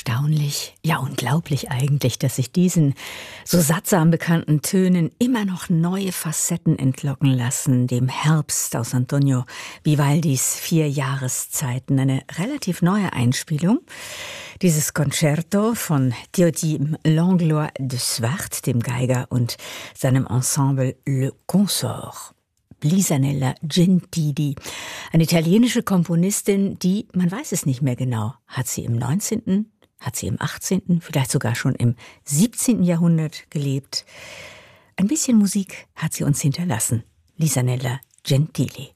Erstaunlich, ja unglaublich eigentlich, dass sich diesen so sattsam bekannten Tönen immer noch neue Facetten entlocken lassen, dem Herbst aus Antonio Vivaldis 4 Jahreszeiten. Eine relativ neue Einspielung. Dieses Concerto von Théodime Langlois de Swart, dem Geiger, und seinem Ensemble Le Consort. Lisanella Gentili, eine italienische Komponistin, die, man weiß es nicht mehr genau, hat sie im 19., hat sie im 18., vielleicht sogar schon im 17. Jahrhundert gelebt. Ein bisschen Musik hat sie uns hinterlassen. Lisanella Gentili.